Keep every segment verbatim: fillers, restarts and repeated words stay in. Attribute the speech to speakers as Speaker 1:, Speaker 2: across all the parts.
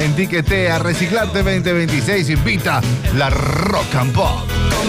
Speaker 1: Online, tiquetea, Reciclarte veinte veintiséis, invita la Rock and Pop.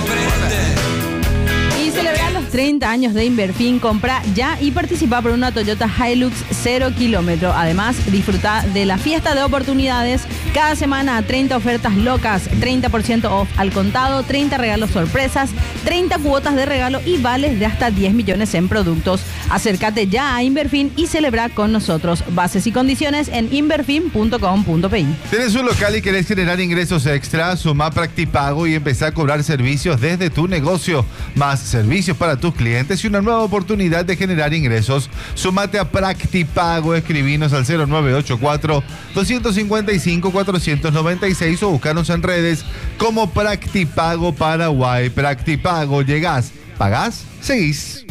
Speaker 2: Y celebrar los treinta años de Inverfin, compra ya y participa por una Toyota Hilux cero kilómetro. Además, disfruta de la fiesta de oportunidades. Cada semana treinta ofertas locas, treinta por ciento off al contado, treinta regalos sorpresas, treinta cuotas de regalo y vales de hasta diez millones en productos. Acércate ya a Inverfin y celebra con nosotros. Bases y condiciones en inverfin punto com punto pe i.
Speaker 1: ¿Tienes un local y querés generar ingresos extra? Suma Practipago y empezá a cobrar servicios desde tu negocio. Más servicios para tus clientes y una nueva oportunidad de generar ingresos. Sumate a Practipago, escribinos al cero nueve ocho cuatro, dos cinco cinco, cuatro nueve seis o buscanos en redes como Practipago Paraguay. Practipago, llegás, pagás, seguís.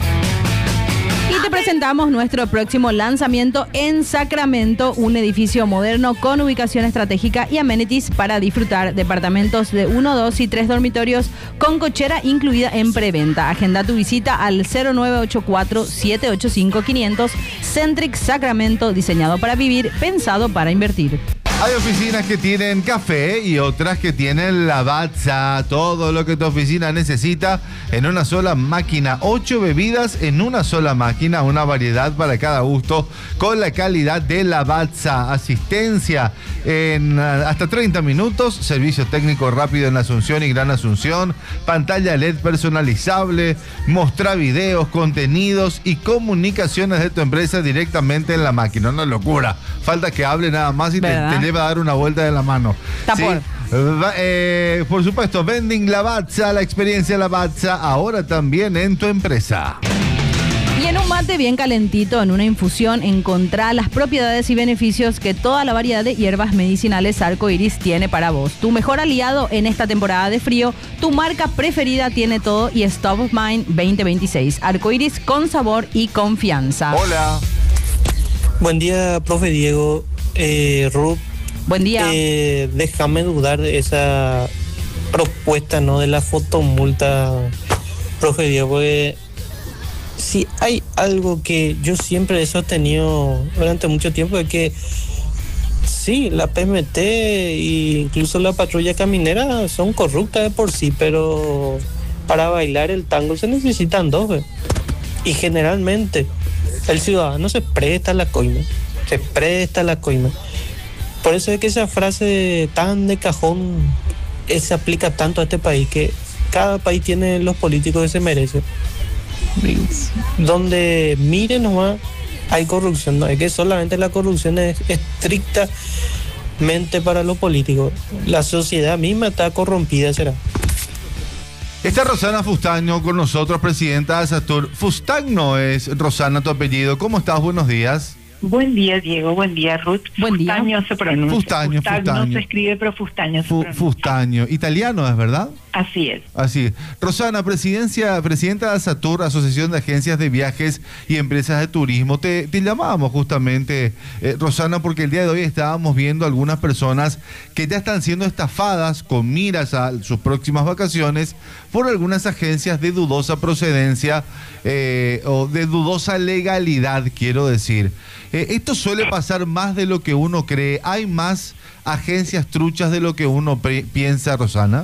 Speaker 2: Y te presentamos nuestro próximo lanzamiento en Sacramento, un edificio moderno con ubicación estratégica y amenities para disfrutar. Departamentos de uno, dos y tres dormitorios con cochera incluida en preventa. Agenda tu visita al cero nueve ocho cuatro, siete ocho cinco, quinientos. Centric Sacramento, diseñado para vivir, pensado para invertir.
Speaker 1: Hay oficinas que tienen café y otras que tienen Lavazza. Todo lo que tu oficina necesita en una sola máquina. Ocho bebidas en una sola máquina. Una variedad para cada gusto con la calidad de Lavazza. Asistencia en hasta treinta minutos. Servicio técnico rápido en Asunción y Gran Asunción. Pantalla L E D personalizable. Mostrar videos, contenidos y comunicaciones de tu empresa directamente en la máquina. Una locura. Falta que hable nada más y te, te va a dar una vuelta de la mano. ¿Sí? Eh, por supuesto, Vending Lavazza, la experiencia Lavazza, ahora también en tu empresa.
Speaker 2: Y en un mate bien calentito, en una infusión, encontrá las propiedades y beneficios que toda la variedad de hierbas medicinales Arco Iris tiene para vos. Tu mejor aliado en esta temporada de frío, tu marca preferida tiene todo y es Top of Mind veinte veintiséis. Arco Iris con sabor y confianza.
Speaker 1: Hola.
Speaker 3: Buen día, profe Diego. Eh, Ruth.
Speaker 2: Buen día.
Speaker 3: Eh, déjame dudar de esa propuesta, ¿no? De la fotomulta, profe Diego, porque si hay algo que yo siempre he sostenido durante mucho tiempo, es que sí, la P M T e incluso la patrulla caminera son corruptas de por sí, pero para bailar el tango se necesitan dos, ¿ve? Y generalmente el ciudadano se presta a la coima, se presta a la coima. Por eso es que esa frase tan de cajón eh, se aplica tanto a este país, que cada país tiene los políticos que se merecen. Donde miren nomás, hay corrupción, no es que solamente la corrupción es estrictamente para los políticos. La sociedad misma está corrompida, será.
Speaker 1: Está Rosana Fustaño con nosotros, presidenta de Asatur. Fustaño es, Rosana, tu apellido. ¿Cómo estás? Buenos días.
Speaker 4: Buen día, Diego. Buen día, Ruth.
Speaker 2: Buen día.
Speaker 4: Fustaño se pronuncia.
Speaker 1: Fustaño,
Speaker 4: Fustaño.
Speaker 1: Fustaño.
Speaker 4: No se escribe, pero Fustaño se
Speaker 1: Fu,
Speaker 4: pronuncia.
Speaker 1: Fustaño. Italiano, ¿es verdad?
Speaker 4: Así es.
Speaker 1: Así es. Rosana, presidencia, presidenta de Asatur, Asociación de Agencias de Viajes y Empresas de Turismo. Te, te llamábamos justamente, eh, Rosana, porque el día de hoy estábamos viendo algunas personas que ya están siendo estafadas con miras a sus próximas vacaciones por algunas agencias de dudosa procedencia eh, o de dudosa legalidad, quiero decir. Eh, esto suele pasar más de lo que uno cree. ¿Hay más agencias truchas de lo que uno pre- piensa, Rosana?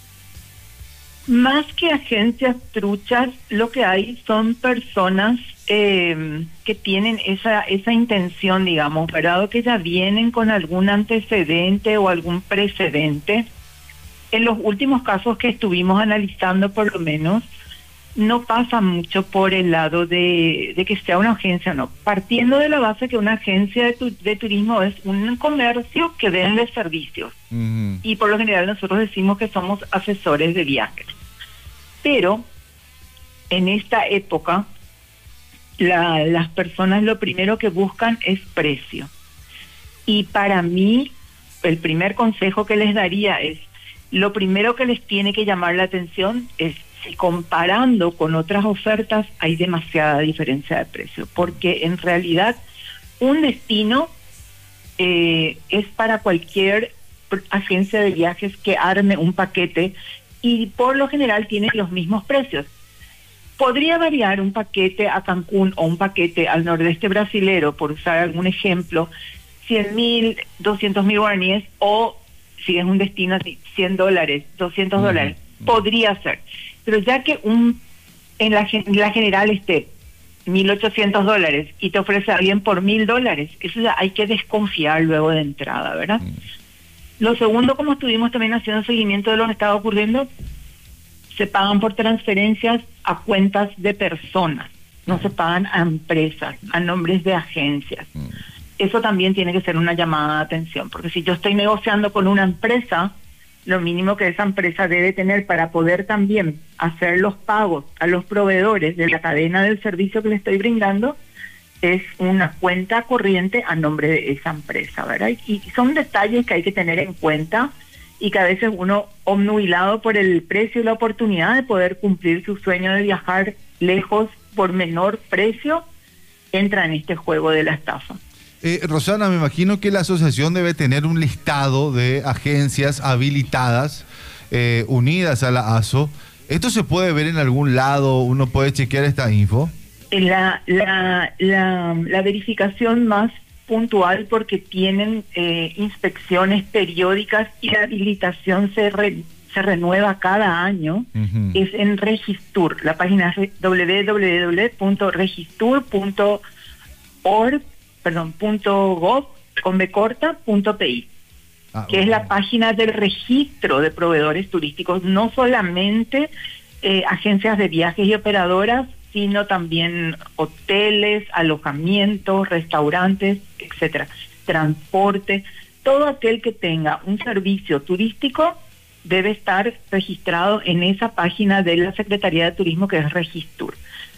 Speaker 4: Más que agencias truchas, lo que hay son personas eh, que tienen esa esa intención, digamos, ¿verdad? O que ya vienen con algún antecedente o algún precedente. En los últimos casos que estuvimos analizando, por lo menos, no pasa mucho por el lado de, de que sea una agencia, no. Partiendo de la base que una agencia de, tu, de turismo es un comercio que vende servicios. Uh-huh. Y por lo general nosotros decimos que somos asesores de viajes. Pero en esta época, la, las personas lo primero que buscan es precio. Y para mí, el primer consejo que les daría es, lo primero que les tiene que llamar la atención es si comparando con otras ofertas hay demasiada diferencia de precio, porque en realidad un destino eh, es para cualquier agencia de viajes que arme un paquete y por lo general tiene los mismos precios. Podría variar un paquete a Cancún o un paquete al nordeste brasilero, por usar algún ejemplo, cien mil, doscientos mil guaraníes, o si es un destino así, cien dólares, doscientos dólares, podría ser. Pero ya que un en la, en la general esté mil ochocientos dólares y te ofrece a alguien por mil dólares, eso ya hay que desconfiar luego de entrada, ¿verdad? Mm. Lo segundo, como estuvimos también haciendo seguimiento de lo que estaba ocurriendo, se pagan por transferencias a cuentas de personas, no se pagan a empresas, a nombres de agencias. Mm. Eso también tiene que ser una llamada de atención, porque si yo estoy negociando con una empresa, lo mínimo que esa empresa debe tener para poder también hacer los pagos a los proveedores de la cadena del servicio que le estoy brindando es una cuenta corriente a nombre de esa empresa, ¿verdad? Y son detalles que hay que tener en cuenta y que a veces uno, obnubilado por el precio y la oportunidad de poder cumplir su sueño de viajar lejos por menor precio, entra en este juego de la estafa.
Speaker 1: Eh, Rosana, me imagino que la asociación debe tener un listado de agencias habilitadas, eh, unidas a la A S O. ¿Esto se puede ver en algún lado? ¿Uno puede chequear esta info?
Speaker 4: La, la, la, la verificación más puntual, porque tienen eh, inspecciones periódicas y la habilitación se, re, se renueva cada año, uh-huh. es en Registur. La página es doble u doble u doble u punto registur punto org, perdón, punto gov, con B corta, punto pi, ah, que okay. es la página del registro de proveedores turísticos, no solamente eh, agencias de viajes y operadoras, sino también hoteles, alojamientos, restaurantes, etcétera, transporte. Todo aquel que tenga un servicio turístico debe estar registrado en esa página de la Secretaría de Turismo, que es Registur.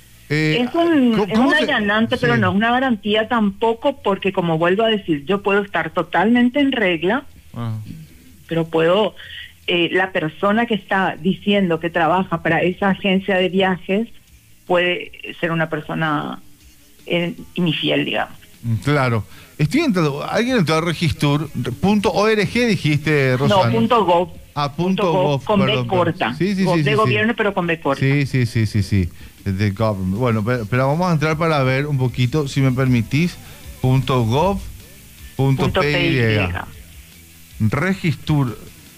Speaker 4: Eh, es un, es un allanante, se... pero sí. no es una garantía tampoco, porque como vuelvo a decir, yo puedo estar totalmente en regla, ah. pero puedo, eh, la persona que está diciendo que trabaja para esa agencia de viajes puede ser una persona eh, infiel, digamos.
Speaker 1: Claro. Estoy entrando, alguien entró a registur punto org, dijiste, Rosana.
Speaker 4: No, punto gov.
Speaker 1: Ah, punto gov, gov, con
Speaker 4: perdón, B corta.
Speaker 1: Sí, sí,
Speaker 4: gov
Speaker 1: sí,
Speaker 4: de
Speaker 1: sí,
Speaker 4: gobierno,
Speaker 1: sí.
Speaker 4: pero con B corta.
Speaker 1: Sí, sí, sí, sí, sí. De government. Bueno, pero, pero vamos a entrar para ver un poquito, si me permitís, punto gov punto py. Registur.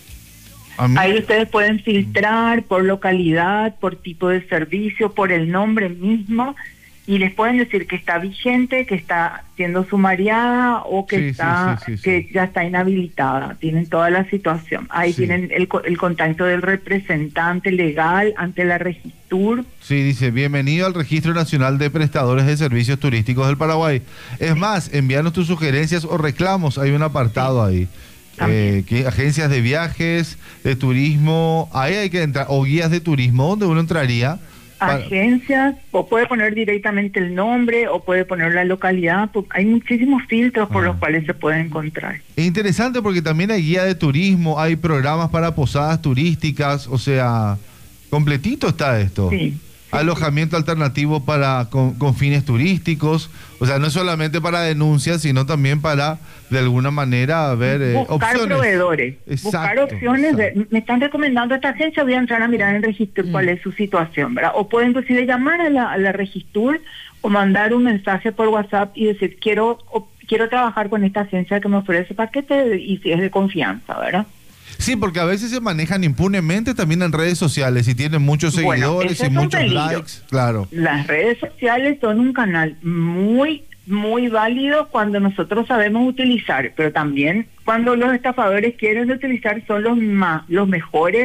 Speaker 4: Mí... Ahí ustedes pueden filtrar por localidad, por tipo de servicio, por el nombre mismo, y les pueden decir que está vigente, que está siendo sumariada o que sí, está sí, sí, sí, que sí. ya está inhabilitada. Tienen toda la situación. Ahí sí. tienen el, el contacto del representante legal ante la Registur.
Speaker 1: Sí, dice, bienvenido al Registro Nacional de Prestadores de Servicios Turísticos del Paraguay. Es más, envíanos tus sugerencias o reclamos. Hay un apartado sí. ahí. Eh, que agencias de viajes, de turismo, ahí hay que entrar, o guías de turismo, ¿dónde uno entraría?
Speaker 4: Agencias, o puede poner directamente el nombre, o puede poner la localidad. Hay muchísimos filtros por ah. los cuales se puede encontrar.
Speaker 1: Es interesante porque también hay guía de turismo, hay programas para posadas turísticas, o sea, completito está esto. Sí. Alojamiento alternativo para con, con fines turísticos, o sea, no solamente para denuncias, sino también para, de alguna manera, ver eh,
Speaker 4: buscar
Speaker 1: opciones.
Speaker 4: proveedores, exacto, buscar opciones. De, me están recomendando esta agencia, voy a entrar a mirar en Registur mm. cuál es su situación, ¿verdad? O pueden inclusive llamar a la, a la Registur o mandar un mensaje por WhatsApp y decir, quiero o, quiero trabajar con esta agencia que me ofrece paquete y si es de confianza, ¿verdad?
Speaker 1: Sí, porque a veces se manejan impunemente también en redes sociales y tienen muchos seguidores bueno, y muchos peligro. likes, claro.
Speaker 4: Las redes sociales son un canal muy, muy válido cuando nosotros sabemos utilizar, pero también cuando los estafadores quieren utilizar son los más, los mejores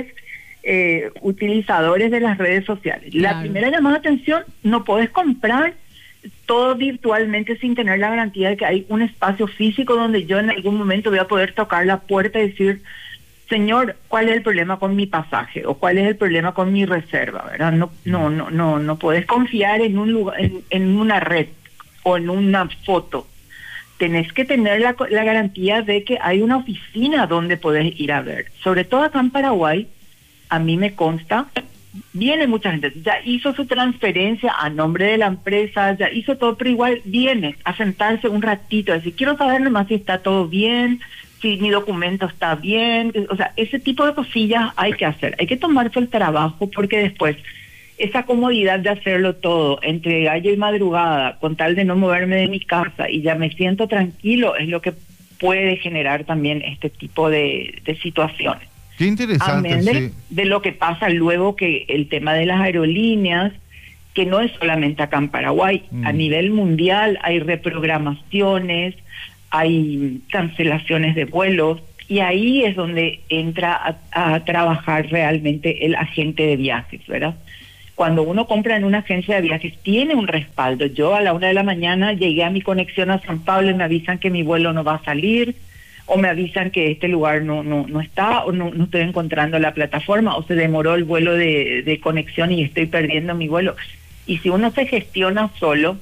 Speaker 4: eh, utilizadores de las redes sociales. Claro. La primera llamada de atención, no podés comprar todo virtualmente sin tener la garantía de que hay un espacio físico donde yo en algún momento voy a poder tocar la puerta y decir, señor, ¿cuál es el problema con mi pasaje? ¿O cuál es el problema con mi reserva? ¿Verdad? No, no, no, no, no podés confiar en un lugar, en, en una red o en una foto. Tenés que tener la, la garantía de que hay una oficina donde podés ir a ver. Sobre todo acá en Paraguay, a mí me consta, viene mucha gente, ya hizo su transferencia a nombre de la empresa, ya hizo todo, pero igual viene a sentarse un ratito, a decir, quiero saber nomás si está todo bien, si mi documento está bien, o sea, ese tipo de cosillas hay que hacer, hay que tomarse el trabajo, porque después esa comodidad de hacerlo todo entre gallo y madrugada, con tal de no moverme de mi casa y ya me siento tranquilo, es lo que puede generar también este tipo de, de situaciones.
Speaker 1: Qué interesante.
Speaker 4: Amén de,
Speaker 1: Sí.
Speaker 4: de lo que pasa luego, que el tema de las aerolíneas, que no es solamente acá en Paraguay,
Speaker 1: Mm.
Speaker 4: a nivel mundial hay reprogramaciones, hay cancelaciones de vuelos, y ahí es donde entra a, a trabajar realmente el agente de viajes, ¿verdad? Cuando uno compra en una agencia de viajes, tiene un respaldo. Yo a la una de la mañana llegué a mi conexión a San Pablo y me avisan que mi vuelo no va a salir, o me avisan que este lugar no no no está, o no, no estoy encontrando la plataforma, o se demoró el vuelo de, de conexión y estoy perdiendo mi vuelo. Y si uno se gestiona solo,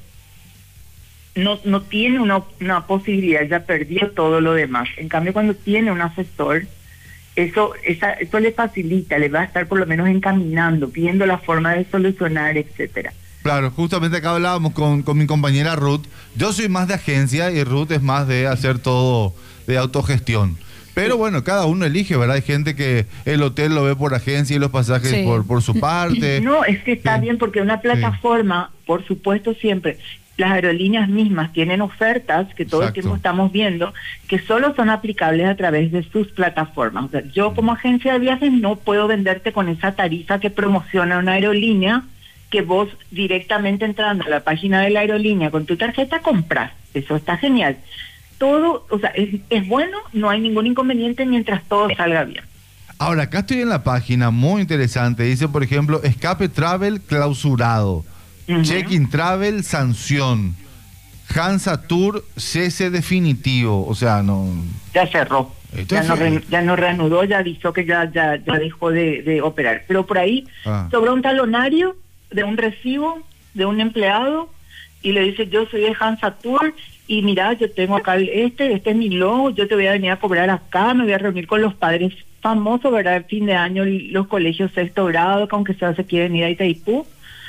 Speaker 4: no no tiene una, una posibilidad, ya perdió todo lo demás. En cambio, cuando tiene un asesor, eso esa, eso le facilita, le va a estar por lo menos encaminando, viendo la forma de solucionar, etcétera.
Speaker 1: Claro, justamente acá hablábamos con, con mi compañera Ruth. Yo soy más de agencia y Ruth es más de hacer todo de autogestión. Pero bueno, cada uno elige, ¿verdad? Hay gente que el hotel lo ve por agencia y los pasajes
Speaker 2: Sí.
Speaker 1: por, por su parte.
Speaker 4: No, es que está
Speaker 1: Sí.
Speaker 4: bien, porque una plataforma, por supuesto, siempre, las aerolíneas mismas tienen ofertas que todo
Speaker 1: Exacto.
Speaker 4: el tiempo estamos viendo, que solo son aplicables a través de sus plataformas. O sea, yo como agencia de viajes no puedo venderte con esa tarifa que promociona una aerolínea, que vos directamente entrando a la página de la aerolínea con tu tarjeta compras. Eso está genial. Todo, o sea, es, es bueno, no hay ningún inconveniente mientras todo salga bien.
Speaker 1: Ahora, acá estoy en la página, muy interesante. Dice, por ejemplo, Escape Travel clausurado.
Speaker 4: Ujú.
Speaker 1: Check-in Travel, sanción. Hansa Tour, cese definitivo. O sea, no...
Speaker 4: Ya cerró,
Speaker 1: Esto
Speaker 4: ya
Speaker 1: es-
Speaker 4: no, re- ya no reanudó, ya avisó que ya ya, ya dejó de, de operar. Pero por ahí
Speaker 1: Ah.
Speaker 4: sobró un talonario de un recibo de un empleado y le dice: yo soy de Hansa Tour y mira, yo tengo acá el- este, este es mi logo, yo te voy a venir a cobrar acá, me voy a reunir con los padres famosos, ¿verdad? El fin de año los colegios sexto grado, que aunque sea se quieren ir a Itaipú,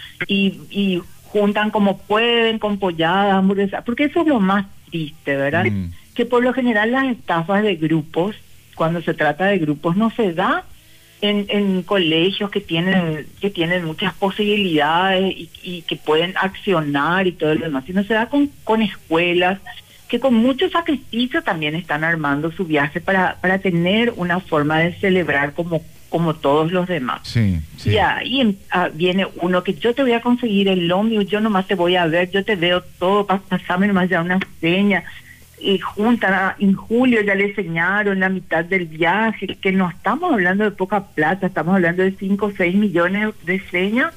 Speaker 4: y, y juntan como pueden, con polladas, hamburguesas, porque eso es lo más triste, ¿verdad?
Speaker 1: Mm.
Speaker 4: Que por lo general las estafas de grupos, cuando se trata de grupos, no se da en, en colegios que tienen que tienen muchas posibilidades y, y que pueden accionar y todo lo demás, sino se da con, con escuelas que con mucho sacrificio también están armando su viaje para, para tener una forma de celebrar como, como todos los demás.
Speaker 1: Sí, sí.
Speaker 4: Y ahí em- ah, viene uno que yo te voy a conseguir el ómnibus, yo nomás te voy a ver, yo te veo todo, pas- pasame nomás ya una seña. Y juntan, a- en julio ya le enseñaron la mitad del viaje, que no estamos hablando de poca plata, estamos hablando de cinco o seis millones de señas,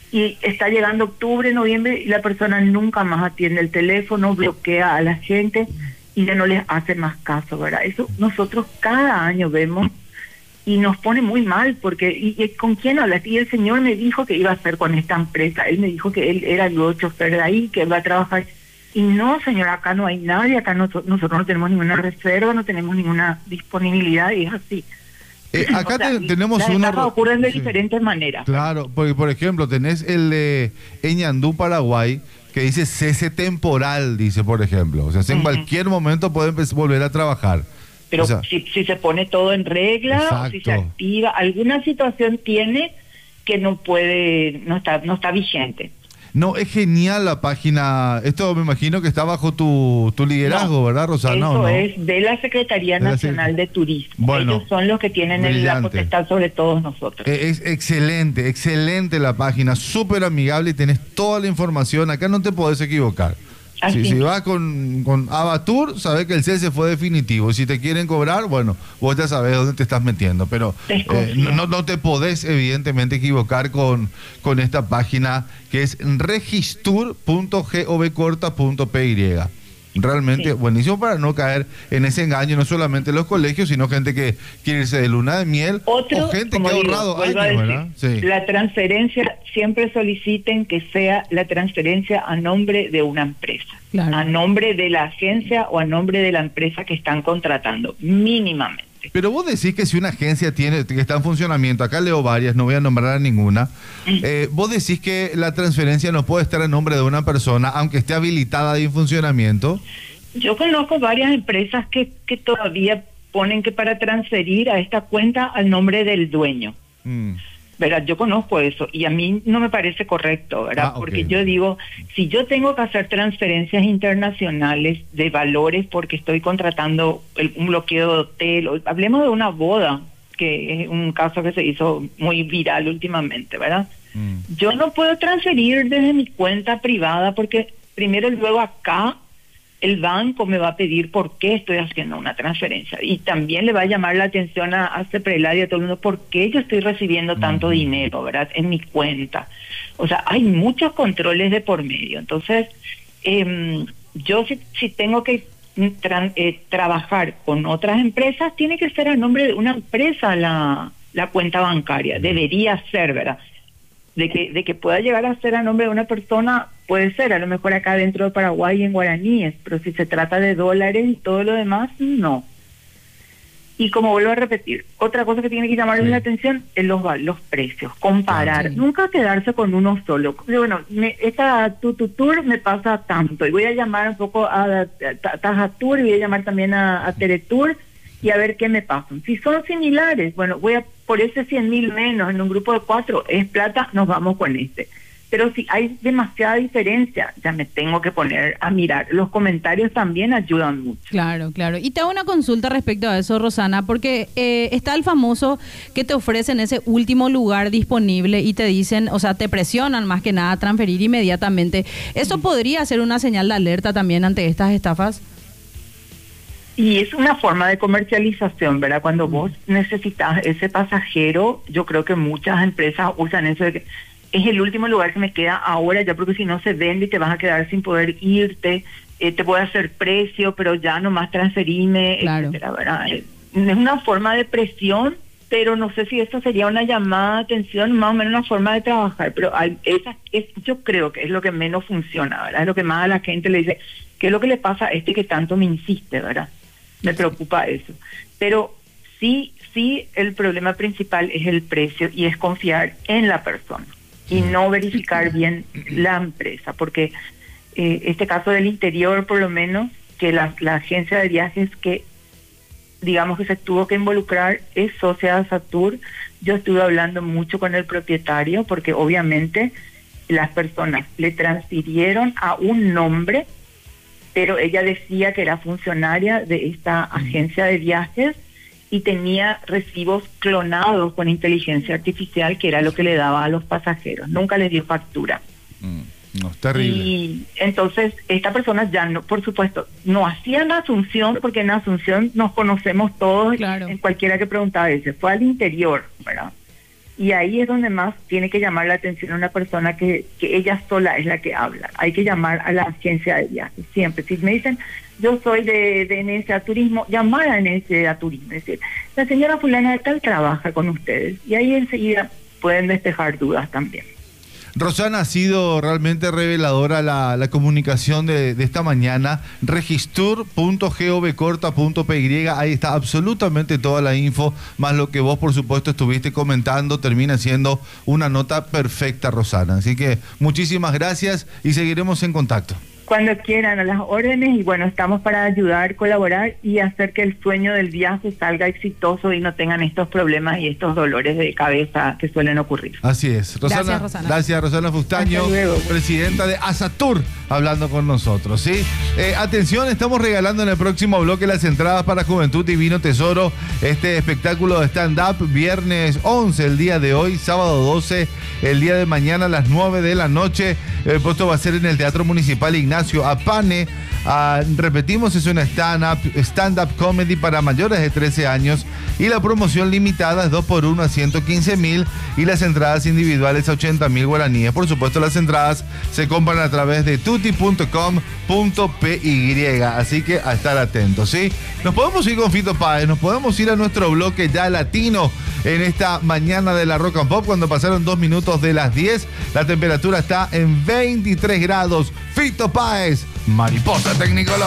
Speaker 4: y está llegando octubre, noviembre, y la persona nunca más atiende el teléfono, bloquea a la gente y ya no les hace más caso, ¿verdad? Eso nosotros cada año vemos y nos pone muy mal, porque ¿y, y con quién hablas? Y el señor me dijo que iba a hacer con esta empresa, él me dijo que él era el nuevo chofer de ahí, que él va a trabajar, y no, señor, acá no hay nadie, acá no, nosotros no tenemos ninguna reserva, no tenemos ninguna disponibilidad, y es así.
Speaker 1: Eh, acá
Speaker 4: O sea,
Speaker 1: te- tenemos
Speaker 4: las
Speaker 1: una...
Speaker 4: estafas ocurren de
Speaker 1: sí.
Speaker 4: diferentes maneras.
Speaker 1: Claro, porque por ejemplo tenés el de Ñandú, Paraguay, que dice cese temporal, dice por ejemplo. O sea, si en
Speaker 4: Ujú.
Speaker 1: cualquier momento puede empe- volver a trabajar.
Speaker 4: Pero
Speaker 1: O sea,
Speaker 4: si, si se pone todo en regla, o si se
Speaker 1: Exacto.
Speaker 4: activa, alguna situación tiene que no puede, no está, no está vigente.
Speaker 1: no, es genial la página. Esto me imagino que está bajo tu, tu liderazgo,
Speaker 4: No,
Speaker 1: ¿verdad, Rosana?
Speaker 4: Eso
Speaker 1: ¿O no?
Speaker 4: es de la Secretaría
Speaker 1: De la
Speaker 4: Nacional
Speaker 1: Sec-
Speaker 4: de Turismo.
Speaker 1: Bueno,
Speaker 4: Ellos son los que tienen el- la
Speaker 1: brillante.
Speaker 4: potestad sobre todos nosotros.
Speaker 1: Eh, Es excelente, excelente la página, súper amigable y tenés toda la información. Acá no te podés equivocar.
Speaker 4: Así
Speaker 1: Si, si
Speaker 4: es.
Speaker 1: vas con, con Avatur, sabés que el cese fue definitivo. Si te quieren cobrar, bueno, vos ya sabés dónde te estás metiendo. Pero eh,
Speaker 4: Desconfía.
Speaker 1: no, no te podés, evidentemente, equivocar con, con esta página que es registur punto gov corta punto py. Realmente
Speaker 4: Sí.
Speaker 1: buenísimo para no caer en ese engaño, no solamente los colegios, sino gente que quiere irse de luna de miel
Speaker 4: Otro,
Speaker 1: o gente que
Speaker 4: como
Speaker 1: ha
Speaker 4: digo,
Speaker 1: ahorrado
Speaker 4: vuelvo
Speaker 1: años,
Speaker 4: a decir,
Speaker 1: ¿verdad? Sí.
Speaker 4: la transferencia, siempre soliciten que sea la transferencia a nombre de una empresa,
Speaker 2: Claro.
Speaker 4: a nombre de la agencia o a nombre de la empresa que están contratando, mínimamente.
Speaker 1: Pero vos decís que si una agencia tiene que está en funcionamiento, acá leo varias, no voy a nombrar a ninguna, eh, vos decís que la transferencia no puede estar a nombre de una persona, aunque esté habilitada y en funcionamiento.
Speaker 4: Yo conozco varias empresas que, que todavía ponen que para transferir a esta cuenta al nombre del dueño.
Speaker 1: Mm.
Speaker 4: ¿verdad? Yo conozco eso y a mí no me parece correcto, ¿verdad?
Speaker 1: Ah, okay.
Speaker 4: Porque yo digo, si yo tengo que hacer transferencias internacionales de valores porque estoy contratando el, un bloqueo de hotel, o, hablemos de una boda, que es un caso que se hizo muy viral últimamente, ¿verdad? Mm. Yo no puedo transferir desde mi cuenta privada porque primero y luego acá el banco me va a pedir por qué estoy haciendo una transferencia y también le va a llamar la atención a, a Ceprelar y a todo el mundo por qué yo estoy recibiendo tanto dinero, ¿verdad? En mi cuenta. O sea, hay muchos controles de por medio. Entonces, eh, yo si, si tengo que tra eh, trabajar con otras empresas, tiene que ser a nombre de una empresa la, la cuenta bancaria. Debería ser, ¿verdad? De que, de que pueda llegar a ser a nombre de una persona, puede ser, a lo mejor acá dentro de Paraguay en guaraníes, pero si se trata de dólares y todo lo demás, no. Y como vuelvo a repetir, otra cosa que tiene que llamarles sí. la atención es los, los precios, comparar, ah, sí. nunca quedarse con uno solo. Bueno, me, esta Tututur me pasa tanto, y voy a llamar un poco a Tajatur, y voy a llamar también a, a Teretur, y a ver qué me pasan. Si son similares, bueno, voy a por ese cien mil menos en un grupo de cuatro, es plata, nos vamos con este. Pero si hay demasiada diferencia, ya me tengo que poner a mirar. Los comentarios también ayudan mucho.
Speaker 2: Claro, claro. Y te hago una consulta respecto a eso, Rosana, porque eh, está el famoso que te ofrecen ese último lugar disponible y te dicen, o sea, te presionan más que nada a transferir inmediatamente. ¿Eso mm. podría ser una señal de alerta también ante estas estafas?
Speaker 4: Y es una forma de comercialización, ¿verdad? Cuando vos necesitas ese pasajero, yo creo que muchas empresas usan eso de que es el último lugar que me queda ahora ya, porque si no se vende y te vas a quedar sin poder irte, eh, te voy a hacer precio, pero ya nomás transferirme, claro. etcétera, ¿verdad? Es una forma de presión, pero no sé si esto sería una llamada de atención, más o menos una forma de trabajar, pero hay, esa es, yo creo que es lo que menos funciona, ¿verdad? Es lo que más a la gente le dice, ¿qué es lo que le pasa a este que tanto me insiste, ¿verdad? Me preocupa eso. Pero sí, sí, el problema principal es el precio y es confiar en la persona y no verificar bien la empresa, porque eh, este caso del interior, por lo menos, que la, la agencia de viajes que, digamos que se tuvo que involucrar es socia de Asatur. Yo estuve hablando mucho con el propietario porque obviamente las personas le transfirieron a un nombre, pero ella decía que era funcionaria de esta agencia de viajes y tenía recibos clonados con inteligencia artificial, que era lo que le daba a los pasajeros. Nunca les dio factura.
Speaker 1: Mm, no, es terrible.
Speaker 4: Y entonces, esta persona ya, no, por supuesto, no hacían Asunción, porque en Asunción nos conocemos todos, claro. En cualquiera que preguntaba, se fue al interior, ¿verdad? Y ahí es donde más tiene que llamar la atención a una persona que, que ella sola es la que habla. Hay que llamar a la agencia de viajes, siempre. Si me dicen, yo soy de, de N S A Turismo, llamar a N S A Turismo. Es decir, la señora fulana de tal trabaja con ustedes. Y ahí enseguida pueden despejar dudas también.
Speaker 1: Rosana, ha sido realmente reveladora la, la comunicación de, de esta mañana. Registur punto gov corta punto p y, ahí está absolutamente toda la info, más lo que vos por supuesto estuviste comentando, termina siendo una nota perfecta, Rosana. Así que muchísimas gracias y seguiremos en contacto.
Speaker 4: Cuando quieran, a las órdenes, y bueno, estamos para ayudar, colaborar y hacer que el sueño del viaje salga exitoso y no tengan estos problemas y estos dolores de cabeza que suelen ocurrir.
Speaker 1: Así es. Rosana, gracias, Rosana. Gracias, Rosana Fustaño, presidenta de Asatur, hablando con nosotros, ¿sí? Eh, atención, estamos regalando en el próximo bloque las entradas para Juventud Divino Tesoro, este espectáculo de stand-up, viernes once, el día de hoy, sábado doce, el día de mañana a las nueve de la noche. El puesto va a ser en el Teatro Municipal Ignacio Apane. Uh, repetimos, es una stand-up stand-up comedy para mayores de trece años y la promoción limitada es dos por uno a ciento quince mil y las entradas individuales a ochenta mil guaraníes. Por supuesto, las entradas se compran a través de tuti punto com punto p y, así que a estar atentos, ¿sí? Nos podemos ir con Fito Páez, nos podemos ir a nuestro bloque ya latino en esta mañana de la Rock and Pop, cuando pasaron dos minutos de las diez, la temperatura está en veintitrés grados. Fito Páez, Mariposa Tecnicolor.